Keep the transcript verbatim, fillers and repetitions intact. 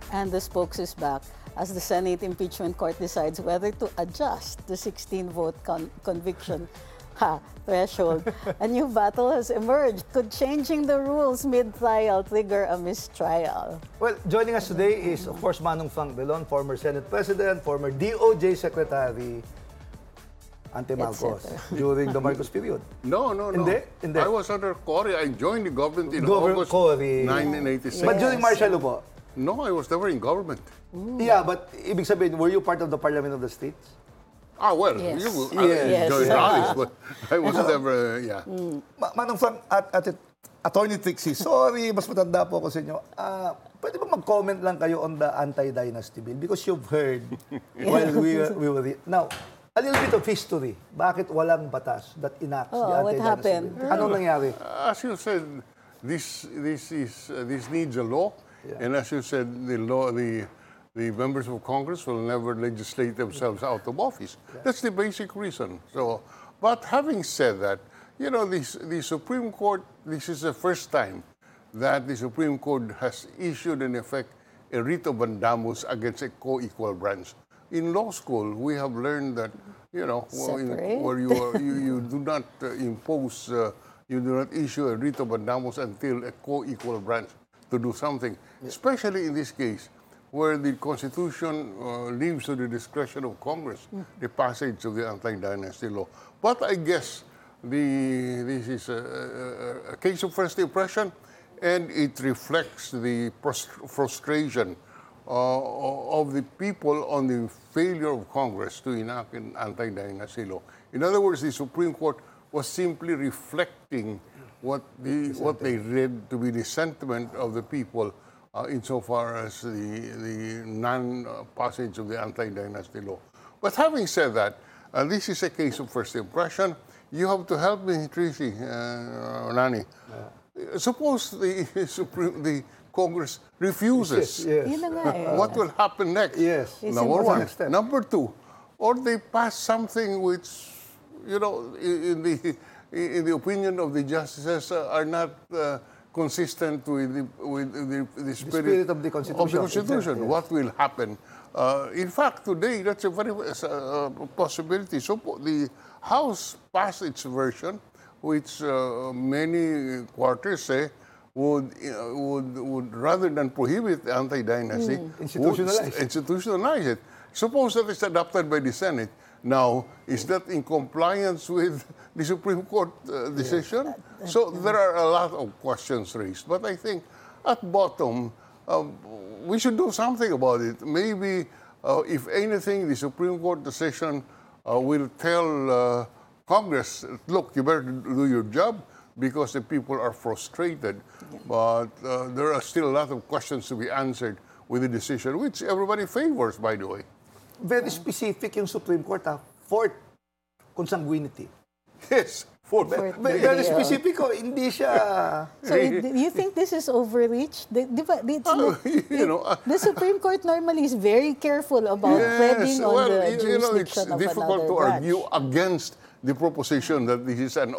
And the spokes is back as the Senate impeachment court decides whether to adjust the sixteen-vote con conviction ha, threshold. A new battle has emerged. Could changing the rules mid-trial trigger a mistrial? Well, joining us today is, of course, Manong Frank Belon, former Senate President, former D O J Secretary, Ante Marcos, during the Marcos period. No, no, no. Hindi? Hindi. I was under Cory. I joined the government in Governor August Cory. nineteen eighty-six. But during martial law po? No, I was never in government. Yeah, but ibig sabihin, were you part of the Parliament of the States? Ah, well, Yes. you will Yes. uh, Yes. join rallies, but I was never, uh, yeah. Ma Manong Frank, at, at Attorney Trixie, sorry, mas matanda po ako sa inyo. Uh, pwede ba mag-comment lang kayo on the anti-dynasty bill? Because you've heard while we were, we were... Now, a little bit of history. Bakit walang batas that enacts Oh, the what anti-dynasty happened? bill? Anong nangyari? As you said, this this is uh, this needs a law, and as you said, the law the the members of Congress will never legislate themselves out of office. That's the basic reason. So, but having said that, you know, this the Supreme Court. This is the first time that the Supreme Court has issued, in effect, a writ of mandamus against a co-equal branch. In law school, we have learned that, you know, Separate. where you, are, you you do not uh, impose, uh, you do not issue a writ of mandamus until a co-equal branch to do something. Especially in this case, where the Constitution uh, leaves to the discretion of Congress the passage of the anti-dynasty law. But I guess the this is a, a, a case of first impression, and it reflects the frustration Uh, of the people on the failure of Congress to enact an anti-dynasty law. In other words, the Supreme Court was simply reflecting what the what they read to be the sentiment of the people uh, insofar as the the non-passage of the anti-dynasty law. But having said that, uh, this is a case of first impression. You have to help me, Tracy, uh, Nani. Yeah. Suppose the Supreme the Congress refuses. Yes, yes. Yun na nga eh. What will happen next? Yes. Number What's the one. next step? Number two, or they pass something which, you know, in the in the opinion of the justices uh, are not uh, consistent with the with the, the, spirit, the spirit of the Constitution. Of the Constitution. Exactly, yes. What will happen? Uh, in fact, today that's a very uh, possibility. So the House passed its version, which uh, many quarters say would, uh, would, would rather than prohibit anti-dynasty, mm. institutionalize. would institutionalize it. Suppose that it's adopted by the Senate. Now, is that in compliance with the Supreme Court uh, decision? Yes. So there are a lot of questions raised. But I think at bottom, um, we should do something about it. Maybe, uh, if anything, the Supreme Court decision uh, will tell uh, Congress, look, you better do your job, because the people are frustrated. Yeah. But uh, there are still a lot of questions to be answered with the decision, which everybody favors, by the way. Very specific yung Supreme Court, ha? Fourth, consanguinity. Yes, fourth. Fourth Very, very specific, oh. Hindi siya... So, do you think this is overreach? Di, di ba, it's Oh, not- you know, uh, the Supreme Court normally is very careful about yes, treading on well, the you, you know, it's jurisdiction of difficult another to branch. argue against the proposition that this is an